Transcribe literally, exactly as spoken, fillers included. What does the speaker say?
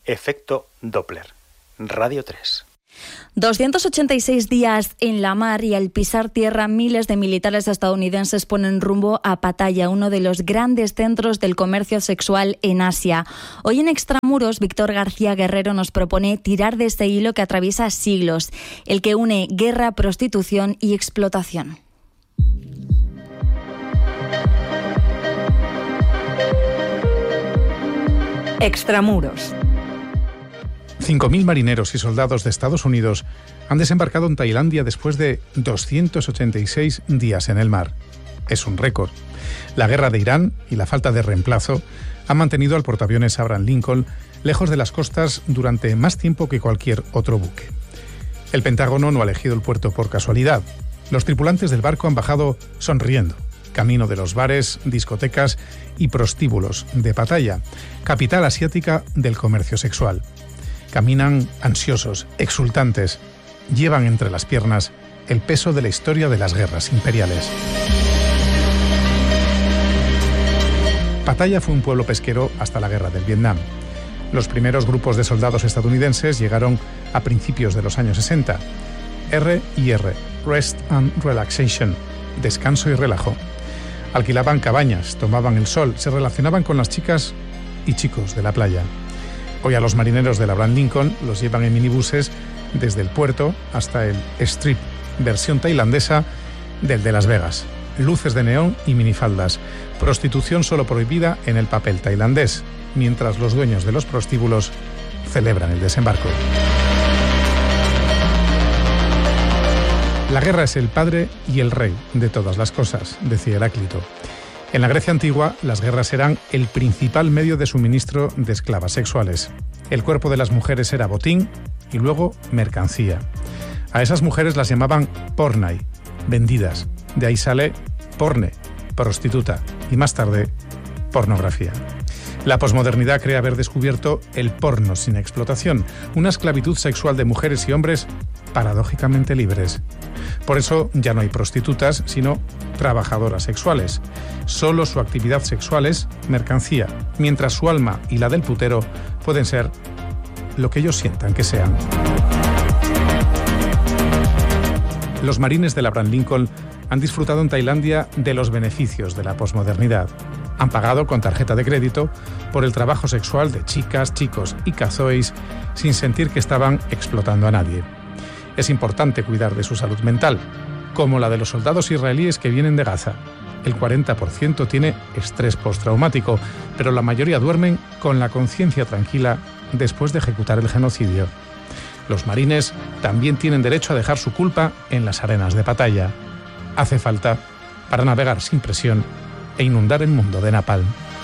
Efecto Doppler. Radio tres. doscientos ochenta y seis días en la mar y al pisar tierra, miles de militares estadounidenses ponen rumbo a Pattaya, uno de los grandes centros del comercio sexual en Asia. Hoy en Extramuros, Víctor García Guerrero nos propone tirar de este hilo que atraviesa siglos, el que une guerra, prostitución y explotación. Extramuros. cinco mil marineros y soldados de Estados Unidos han desembarcado en Tailandia después de doscientos ochenta y seis días en el mar. Es un récord. La guerra de Irán y la falta de reemplazo han mantenido al portaaviones Abraham Lincoln lejos de las costas durante más tiempo que cualquier otro buque. El Pentágono no ha elegido el puerto por casualidad. Los tripulantes del barco han bajado sonriendo, camino de los bares, discotecas y prostíbulos de Pattaya, capital asiática del comercio sexual. Caminan ansiosos, exultantes, llevan entre las piernas el peso de la historia de las guerras imperiales. Pattaya fue un pueblo pesquero hasta la guerra del Vietnam. Los primeros grupos de soldados estadounidenses llegaron a principios de los años sesenta. R y R, Rest and Relaxation, descanso y relajo. Alquilaban cabañas, tomaban el sol, se relacionaban con las chicas y chicos de la playa. Hoy a los marineros del Abraham Lincoln los llevan en minibuses desde el puerto hasta el Strip, versión tailandesa del de Las Vegas. Luces de neón y minifaldas. Prostitución solo prohibida en el papel tailandés, mientras los dueños de los prostíbulos celebran el desembarco. La guerra es el padre y el rey de todas las cosas, decía Heráclito. En la Grecia antigua, las guerras eran el principal medio de suministro de esclavas sexuales. El cuerpo de las mujeres era botín y luego mercancía. A esas mujeres las llamaban pornai, vendidas. De ahí sale porne, prostituta, y más tarde, pornografía. La posmodernidad cree haber descubierto el porno sin explotación, una esclavitud sexual de mujeres y hombres paradójicamente libres. Por eso ya no hay prostitutas, sino trabajadoras sexuales. Solo su actividad sexual es mercancía, mientras su alma y la del putero pueden ser lo que ellos sientan que sean. Los marines del Abraham Lincoln han disfrutado en Tailandia de los beneficios de la posmodernidad. Han pagado con tarjeta de crédito por el trabajo sexual de chicas, chicos y cazois sin sentir que estaban explotando a nadie. Es importante cuidar de su salud mental, como la de los soldados israelíes que vienen de Gaza. El cuarenta por ciento tiene estrés postraumático, pero la mayoría duermen con la conciencia tranquila después de ejecutar el genocidio. Los marines también tienen derecho a dejar su culpa en las arenas de Pattaya. Hace falta para navegar sin presión e inundar el mundo de napalm.